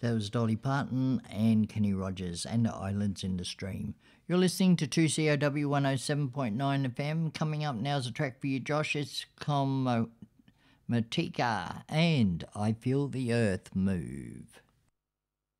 That was Dolly Parton and Kenny Rogers and Islands in the Stream. You're listening to 2COW 107.9 FM. Coming up now is a track for you, Josh. It's Matika and I Feel the Earth Move.